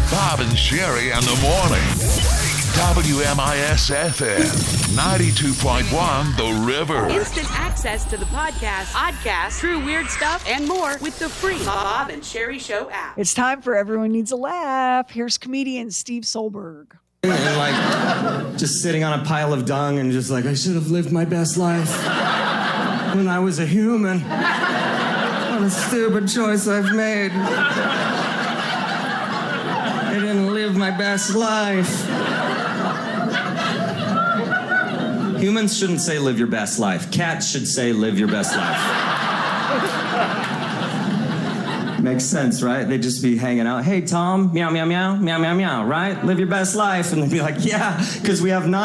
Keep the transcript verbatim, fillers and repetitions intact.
Bob and Sherry in the morning. W M I S F M, ninety-two point one The River. Instant access to the podcast, podcast, true weird stuff, and more with the free Bob and Sherry Show app. It's time for Everyone Needs a Laugh. Here's comedian Steve Solberg. And like just sitting on a pile of dung and just like, I should have lived my best life when I was a human. What a stupid choice I've made. I didn't live my best life. Humans shouldn't say live your best life. Cats should say live your best life. Makes sense, right? They'd just be hanging out. Hey, Tom, meow, meow, meow, meow, meow, meow, right? Live your best life. And they'd be like, yeah, because we have nine.